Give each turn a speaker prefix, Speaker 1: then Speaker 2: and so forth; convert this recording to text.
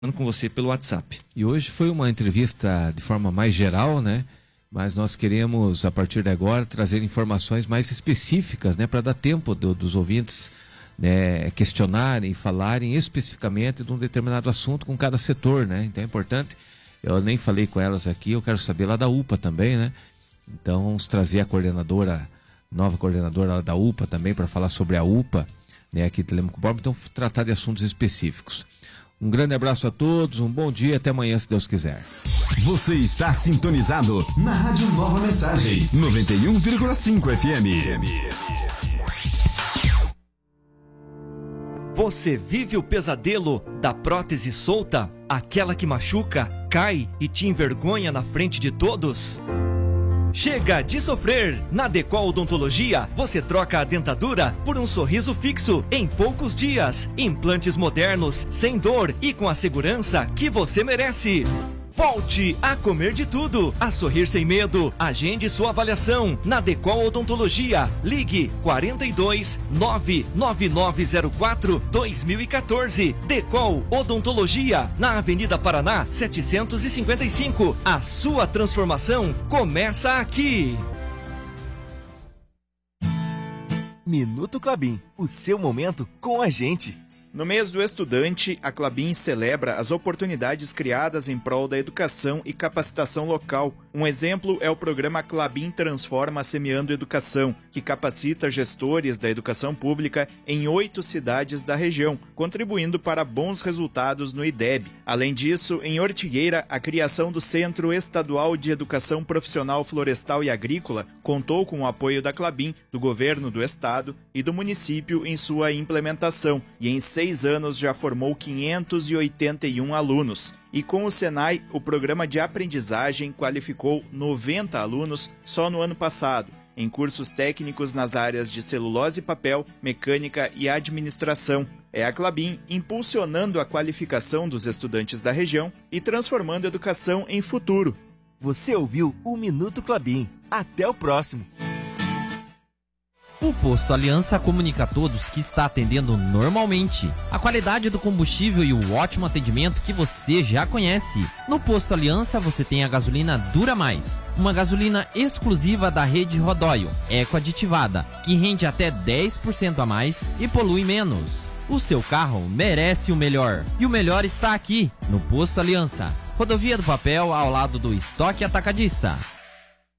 Speaker 1: com você pelo WhatsApp.
Speaker 2: E hoje foi uma entrevista de forma mais geral, né? Mas nós queremos, a partir de agora, trazer informações mais específicas, né? Para dar tempo dos ouvintes, né, questionarem, falarem especificamente de um determinado assunto com cada setor, né? Então é importante. Eu nem falei com elas aqui, eu quero saber lá da UPA também, né? Então vamos trazer a coordenadora, nova coordenadora lá da UPA também, para falar sobre a UPA, né? Aqui de Telêmaco Borba, então tratar de assuntos específicos. Um grande abraço a todos, um bom dia, até amanhã, se Deus quiser.
Speaker 3: Você está sintonizado na Rádio Nova Mensagem, 91,5 FM.
Speaker 1: Você vive o pesadelo da prótese solta? Aquela que machuca, cai e te envergonha na frente de todos? Chega de sofrer! Na Decol Odontologia, você troca a dentadura por um sorriso fixo em poucos dias. Implantes modernos, sem dor e com a segurança que você merece. Volte a comer de tudo, a sorrir sem medo. Agende sua avaliação na Decol Odontologia. Ligue 42 99904 2014. Decol Odontologia, na Avenida Paraná 755. A sua transformação começa aqui.
Speaker 4: Minuto Klabin, o seu momento com a gente.
Speaker 5: No mês do estudante, a Klabin celebra as oportunidades criadas em prol da educação e capacitação local. Um exemplo é o programa Klabin Transforma Semeando Educação, que capacita gestores da educação pública em 8 cidades da região, contribuindo para bons resultados no IDEB. Além disso, em Ortigueira, a criação do Centro Estadual de Educação Profissional Florestal e Agrícola contou com o apoio da Klabin, do governo do estado e do município em sua implementação, e em 6 anos já formou 581 alunos. E com o Senai, o programa de aprendizagem qualificou 90 alunos só no ano passado, em cursos técnicos nas áreas de celulose e papel, mecânica e administração. É a Klabin impulsionando a qualificação dos estudantes da região e transformando a educação em futuro.
Speaker 4: Você ouviu o Minuto Klabin. Até o próximo.
Speaker 6: O Posto Aliança comunica a todos que está atendendo normalmente. A qualidade do combustível e o ótimo atendimento que você já conhece. No Posto Aliança você tem a gasolina Dura Mais, uma gasolina exclusiva da rede Rodóio, eco-aditivada, que rende até 10% a mais e polui menos. O seu carro merece o melhor. E o melhor está aqui, no Posto Aliança. Rodovia do Papel, ao lado do Estoque Atacadista.